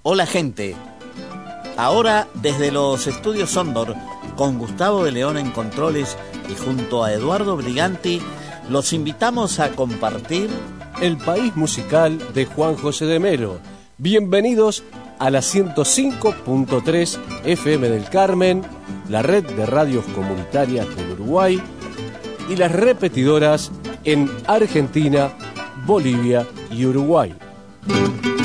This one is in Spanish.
Hola gente, ahora desde los estudios Sondor, con Gustavo de León en controles y junto a Eduardo Briganti, los invitamos a compartir El País Musical de Juan José de Melo. Bienvenidos a la 105.3 FM del Carmen, la red de radios comunitarias del Uruguay y las repetidoras en Argentina, Bolivia y Uruguay.